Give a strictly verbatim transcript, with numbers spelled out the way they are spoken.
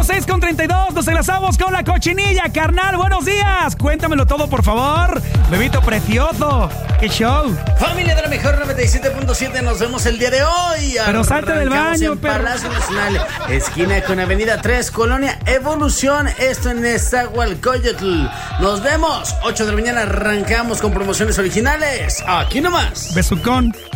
Son seis con treinta y dos, nos enlazamos con la cochinilla, carnal. Buenos días, cuéntamelo todo, por favor. Bebito precioso, qué show. Familia de la mejor noventa y siete punto siete, nos vemos el día de hoy. Pero salte del baño, en perro. Palacio Nacional, esquina con Avenida tres, Colonia Evolución, esto en Nezahualcóyotl. Nos vemos, ocho de la mañana arrancamos con promociones originales. Aquí nomás. Besucón.